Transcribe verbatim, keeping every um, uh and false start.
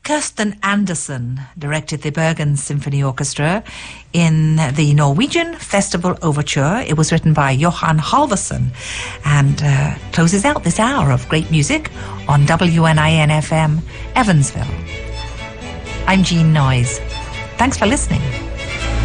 Kirsten Andersen directed the Bergen Symphony Orchestra in the Norwegian Festival Overture. It was written by Johan Halvorsen and uh, closes out this hour of great music on W N I N F M, Evansville. I'm Jean Noyes. Thanks for listening.